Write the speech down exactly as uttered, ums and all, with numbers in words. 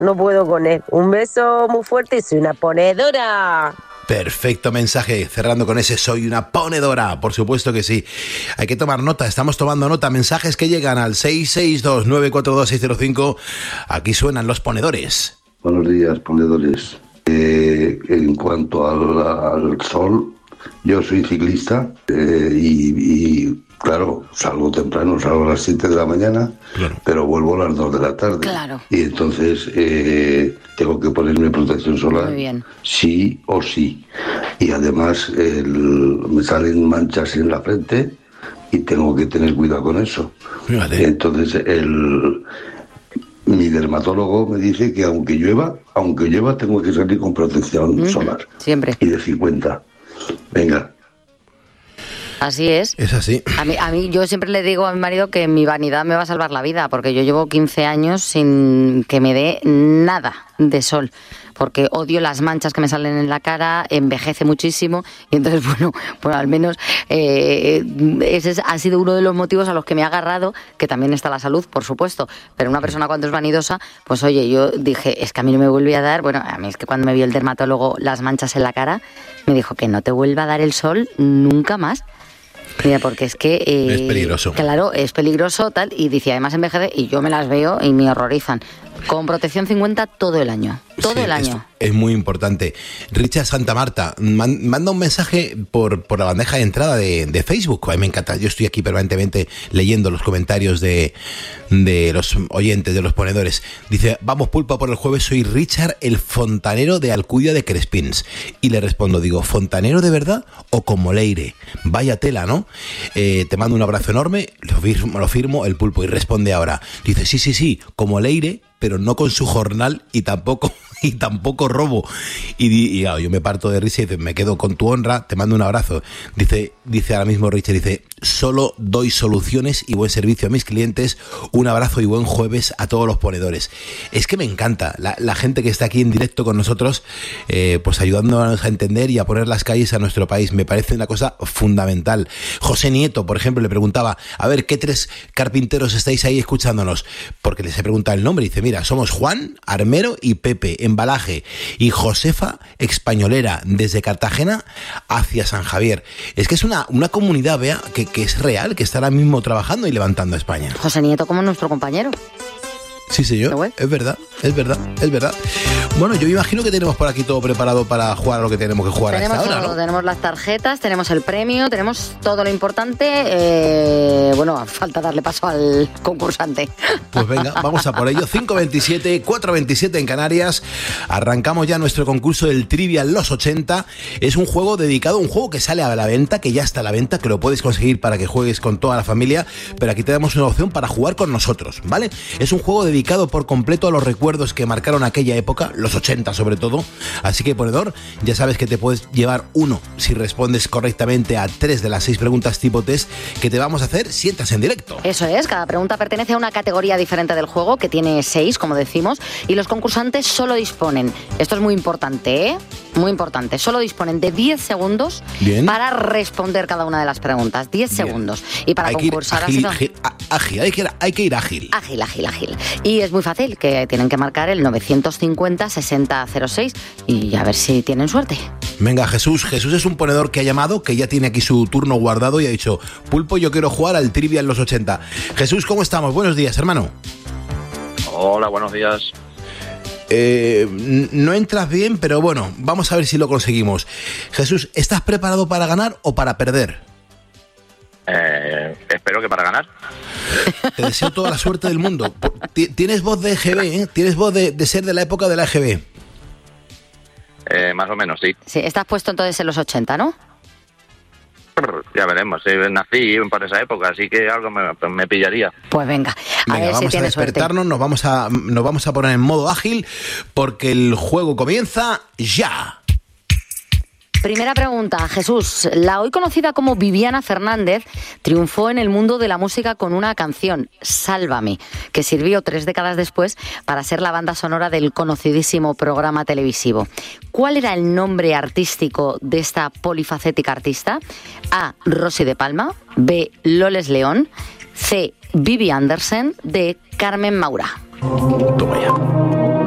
no puedo con él. Un beso muy fuerte y soy una ponedora. Perfecto mensaje, cerrando con ese soy una ponedora, por supuesto que sí. Hay que tomar nota, estamos tomando nota, mensajes que llegan al seis seis dos nueve cuatro dos seis cero cinco. Aquí suenan los ponedores. Buenos días, ponedores. Eh, en cuanto al, al sol, yo soy ciclista eh, y, y claro, salgo temprano, salgo a las siete de la mañana, claro, pero vuelvo a las dos de la tarde. Claro. Y entonces eh, tengo que ponerme protección solar. Muy bien. Sí o sí. Y además el, me salen manchas en la frente y tengo que tener cuidado con eso. Vale. Entonces el... mi dermatólogo me dice que aunque llueva, aunque llueva tengo que salir con protección mm, solar. Siempre. Y de cincuenta. Venga. Así es. Es así. A mí, a mí, yo siempre le digo a mi marido que mi vanidad me va a salvar la vida, porque yo llevo quince años sin que me dé nada de sol, porque odio las manchas que me salen en la cara, envejece muchísimo, y entonces, bueno, pues al menos eh, ese ha sido uno de los motivos a los que me ha agarrado, que también está la salud, por supuesto, pero una persona cuando es vanidosa, pues oye, yo dije, es que a mí no me vuelve a dar, bueno, a mí es que cuando me vio el dermatólogo las manchas en la cara, me dijo que no te vuelva a dar el sol nunca más. Mira, porque es que... Eh, es peligroso. Claro, es peligroso, tal, y dice, además envejece, y yo me las veo y me horrorizan. Con protección cincuenta todo el año. Todo sí, el año. Es, es muy importante. Richard Santa Marta man, manda un mensaje por, por la bandeja de entrada de, de Facebook. A mí me encanta. Yo estoy aquí permanentemente leyendo los comentarios de, de los oyentes, de los ponedores. Dice, vamos pulpa por el jueves, soy Richard, el fontanero de Alcudia de Crespins. Y le respondo, digo, ¿fontanero de verdad o como Leire? Vaya tela, ¿no? Eh, te mando un abrazo enorme, lo firmo, lo firmo, el pulpo. Y responde ahora. Dice, sí, sí, sí, como Leire, pero no con su jornal y tampoco y tampoco robo. Y, y, y oh, yo me parto de risa y dice, me quedo con tu honra, te mando un abrazo. Dice, dice ahora mismo Richard, dice, solo doy soluciones y buen servicio a mis clientes. Un abrazo y buen jueves a todos los ponedores. Es que me encanta la, la gente que está aquí en directo con nosotros, eh, pues ayudándonos a entender y a poner las calles a nuestro país. Me parece una cosa fundamental. José Nieto, por ejemplo, le preguntaba, a ver, ¿qué tres carpinteros estáis ahí escuchándonos? Porque les he preguntado el nombre y dice, mira, somos Juan, Armero y Pepe, Embalaje, y Josefa, Españolera, desde Cartagena hacia San Javier. Es que es una, una comunidad, vea, que, que es real, que está ahora mismo trabajando y levantando a España. José Nieto como nuestro compañero. Sí, señor, es verdad, es verdad, es verdad. Bueno, yo me imagino que tenemos por aquí todo preparado para jugar a lo que tenemos que jugar tenemos a esta hora, todo, ¿no? Tenemos las tarjetas, tenemos el premio, tenemos todo lo importante. Eh, bueno, falta darle paso al concursante. Pues venga, vamos a por ello. cinco veintisiete, cuatro veintisiete en Canarias. Arrancamos ya nuestro concurso del Trivial Los ochenta. Es un juego dedicado, un juego que sale a la venta, que ya está a la venta, que lo puedes conseguir para que juegues con toda la familia, pero aquí tenemos una opción para jugar con nosotros, ¿vale? Es un juego dedicado dedicado por completo a los recuerdos que marcaron aquella época, los ochenta sobre todo. Así que, ponedor, ya sabes que te puedes llevar uno si respondes correctamente a tres de las seis preguntas tipo test que te vamos a hacer si entras en directo. Eso es, cada pregunta pertenece a una categoría diferente del juego, que tiene seis, como decimos, y los concursantes solo disponen, esto es muy importante, ¿eh? Muy importante, solo disponen de diez segundos Bien. para responder cada una de las preguntas. diez Bien. segundos. Y para hay concursar... Que ir ágil, ágil, ágil, hay, que ir, hay que ir ágil. Ágil, ágil, ágil. Y es muy fácil, que tienen que marcar el novecientos cincuenta, sesenta cero seis y a ver si tienen suerte. Venga, Jesús. Jesús es un ponedor que ha llamado, que ya tiene aquí su turno guardado y ha dicho, Pulpo, yo quiero jugar al Trivial Los ochenta. Jesús, ¿cómo estamos? Buenos días, hermano. Hola, buenos días. Eh, no entras bien, pero bueno, vamos a ver si lo conseguimos. Jesús, ¿estás preparado para ganar o para perder? Eh, espero que para ganar. Te deseo toda la suerte del mundo. Tienes voz de E G B, ¿eh? Tienes voz de, de ser de la época de la E G B. Eh, más o menos, sí. Sí, estás puesto entonces en los ochenta, ¿no? Ya veremos, sí, nací para esa época, así que algo me, me pillaría. Pues venga, a venga, ver vamos si a tienes despertarnos, suerte. nos vamos a, nos vamos a poner en modo ágil porque el juego comienza ya. Primera pregunta, Jesús. La hoy conocida como Viviana Fernández triunfó en el mundo de la música con una canción, Sálvame, que sirvió tres décadas después para ser la banda sonora del conocidísimo programa televisivo. ¿Cuál era el nombre artístico de esta polifacética artista? A. Rosy de Palma, B. Loles León, C. Vivi Andersen, D. Carmen Maura. Toma ya.